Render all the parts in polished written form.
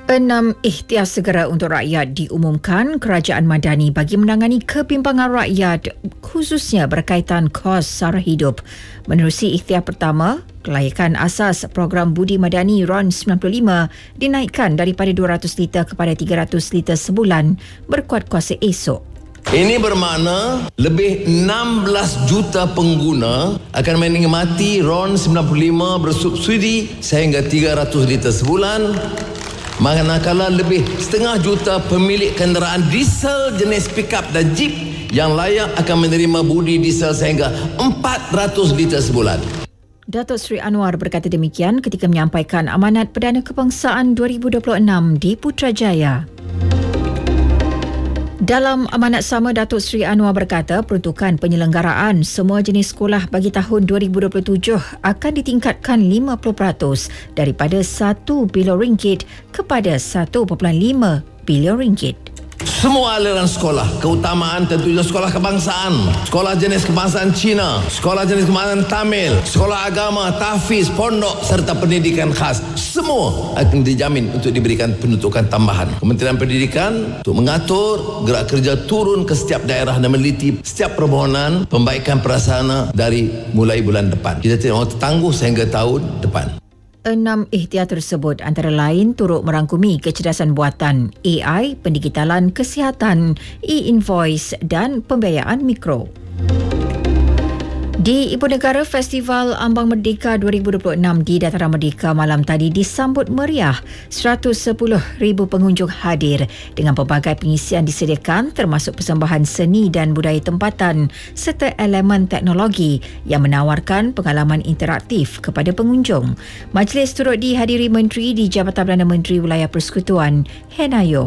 6 ikhtiar segera untuk rakyat diumumkan Kerajaan Madani bagi menangani kebimbangan rakyat khususnya berkaitan kos sara hidup. Menerusi ikhtiar pertama, kelayakan asas program Budi Madani RON 95 dinaikkan daripada 200 liter kepada 300 liter sebulan berkuat kuasa esok. Ini bermakna lebih 16 juta pengguna akan menikmati RON 95 bersubsidi sehingga 300 liter sebulan. Manakala lebih 0.5 juta pemilik kenderaan diesel jenis pickup dan jeep yang layak akan menerima budi diesel sehingga 400 liter sebulan. Datuk Seri Anwar berkata demikian ketika menyampaikan amanat Perdana Kebangsaan 2026 di Putrajaya. Dalam amanat sama, Datuk Seri Anwar berkata peruntukan penyelenggaraan semua jenis sekolah bagi tahun 2027 akan ditingkatkan 50% daripada RM1 bilion kepada RM1.5 bilion. Semua aliran sekolah, keutamaan tentunya sekolah kebangsaan, sekolah jenis kebangsaan Cina, sekolah jenis kebangsaan Tamil, sekolah agama, tahfiz, pondok serta pendidikan khas, semua akan dijamin untuk diberikan penuntukan tambahan. Kementerian Pendidikan untuk mengatur gerak kerja turun ke setiap daerah dan meneliti setiap permohonan pembaikan prasarana dari mulai bulan depan. Kita tidak mahu tertangguh sehingga tahun depan. 6 ikhtiar tersebut antara lain turut merangkumi kecerdasan buatan, AI, pendigitalan kesihatan, e-invoice dan pembiayaan mikro. Di Ibu Negara, Festival Ambang Merdeka 2026 di Dataran Merdeka malam tadi disambut meriah. 110,000 pengunjung hadir dengan pelbagai pengisian disediakan termasuk persembahan seni dan budaya tempatan serta elemen teknologi yang menawarkan pengalaman interaktif kepada pengunjung. Majlis turut dihadiri Menteri di Jabatan Perdana Menteri Wilayah Persekutuan, Henayo.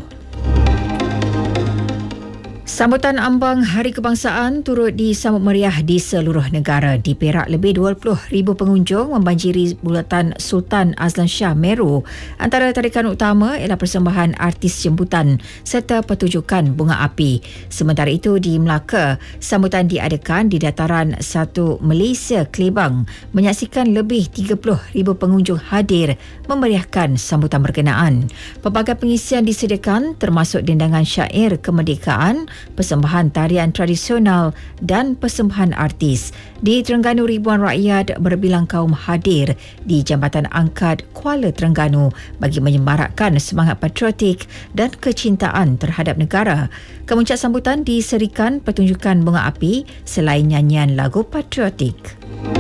Sambutan Ambang Hari Kebangsaan turut disambut meriah di seluruh negara. Di Perak, lebih 20,000 pengunjung membanjiri bulatan Sultan Azlan Shah Meru. Antara tarikan utama ialah persembahan artis jemputan serta pertunjukan bunga api. Sementara itu, di Melaka, sambutan diadakan di Dataran 1 Malaysia, Klebang. Menyaksikan lebih 30,000 pengunjung hadir memeriahkan sambutan berkenaan. Pelbagai pengisian disediakan termasuk dendangan syair kemerdekaan, persembahan tarian tradisional dan persembahan artis. Di Terengganu, ribuan rakyat berbilang kaum hadir di Jambatan Angkat Kuala Terengganu bagi menyemarakkan semangat patriotik dan kecintaan terhadap negara. Kemuncak sambutan diserikan pertunjukan bunga api selain nyanyian lagu patriotik.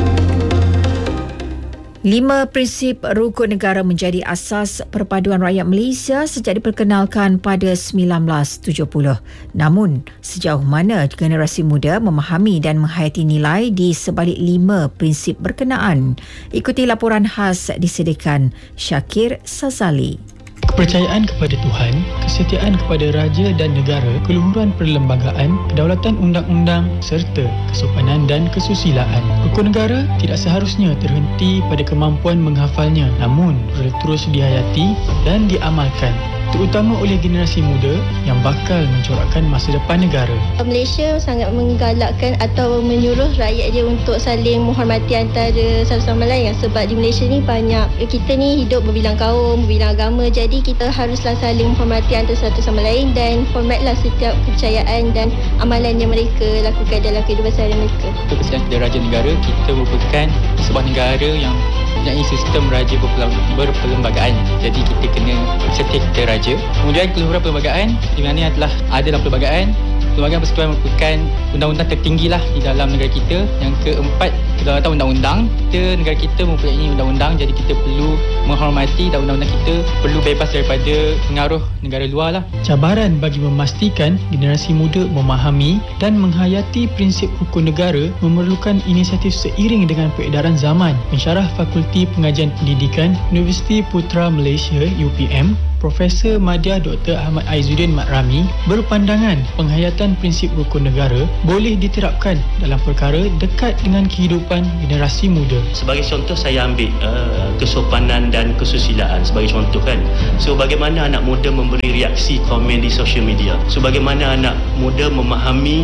5 prinsip rukun negara menjadi asas perpaduan rakyat Malaysia sejak diperkenalkan pada 1970. Namun, sejauh mana generasi muda memahami dan menghayati nilai di sebalik 5 prinsip berkenaan? Ikuti laporan khas disediakan Syakir Sazali. Kepercayaan kepada Tuhan, kesetiaan kepada raja dan negara, keluhuran perlembagaan, kedaulatan undang-undang serta kesopanan dan kesusilaan. Rukun negara tidak seharusnya terhenti pada kemampuan menghafalnya, namun perlu terus dihayati dan diamalkan, terutama oleh generasi muda yang bakal mencorakkan masa depan negara. Malaysia sangat menggalakkan atau menyuruh rakyat dia untuk saling menghormati antara satu sama lain, sebab di Malaysia ni banyak, kita ni hidup berbilang kaum, berbilang agama, jadi kita haruslah saling menghormati antara satu sama lain dan hormatlah setiap kepercayaan dan amalan yang mereka lakukan dalam kehidupan seharian mereka. Untuk kesediaan kepada raja negara, kita merupakan sebuah negara yang mempunyai sistem raja berperlembagaan. Jadi kita kena setia kepada raja. Kemudian keluhuran perlembagaan di mana adalah ada dalam perlembagaan. Perlembagaan Persekutuan merupakan undang-undang tertinggi lah di dalam negara kita. Yang keempat, kedaulatan undang-undang. Negara kita mempunyai undang-undang, jadi kita perlu menghormati dan undang-undang kita perlu bebas daripada pengaruh negara luar lah. Cabaran bagi memastikan generasi muda memahami dan menghayati prinsip rukun negara memerlukan inisiatif seiring dengan peredaran zaman. Pensyarah Fakulti Pengajian Pendidikan Universiti Putra Malaysia UPM, Profesor Madya Dr. Ahmad Aizuddin Mat Rami berpandangan penghayatan prinsip rukun negara boleh diterapkan dalam perkara dekat dengan kehidupan generasi muda. Sebagai contoh, saya ambil kesopanan dan kesusilaan sebagai contoh kan. So bagaimana anak muda memberi reaksi komen di social media. So bagaimana anak muda memahami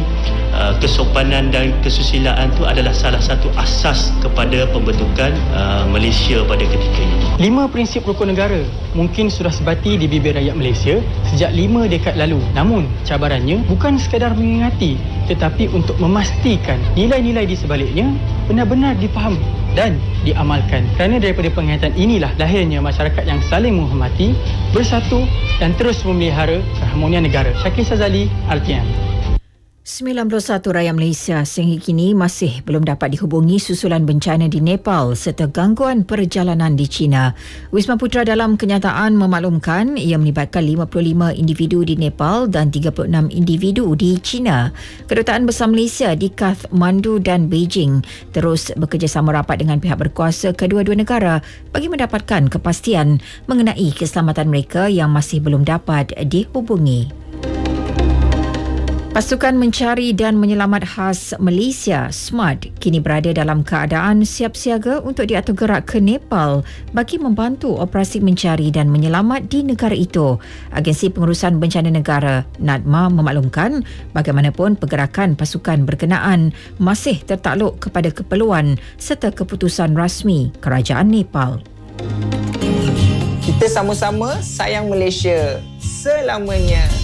kesopanan dan kesusilaan itu adalah salah satu asas kepada pembentukan Malaysia pada ketika ini. 5 prinsip rukun negara mungkin sudah sebati di bibir rakyat Malaysia sejak 5 dekad lalu. Namun, cabarannya bukan sekadar mengingati tetapi untuk memastikan nilai-nilai di sebaliknya benar-benar dipahami dan diamalkan. Kerana daripada penghayatan inilah lahirnya masyarakat yang saling menghormati, bersatu dan terus memelihara keharmonian negara. Syakir Sazali, RTM. 91 rakyat Malaysia sehingga kini masih belum dapat dihubungi susulan bencana di Nepal serta gangguan perjalanan di China. Wisma Putra dalam kenyataan memaklumkan ia melibatkan 55 individu di Nepal dan 36 individu di China. Kedutaan Besar Malaysia di Kathmandu dan Beijing terus bekerjasama rapat dengan pihak berkuasa kedua-dua negara bagi mendapatkan kepastian mengenai keselamatan mereka yang masih belum dapat dihubungi. Pasukan Mencari dan Menyelamat Khas Malaysia SMART kini berada dalam keadaan siap siaga untuk diatur gerak ke Nepal bagi membantu operasi mencari dan menyelamat di negara itu. Agensi Pengurusan Bencana Negara NADMA memaklumkan bagaimanapun pergerakan pasukan berkenaan masih tertakluk kepada keperluan serta keputusan rasmi Kerajaan Nepal. Kita sama-sama sayang Malaysia selamanya.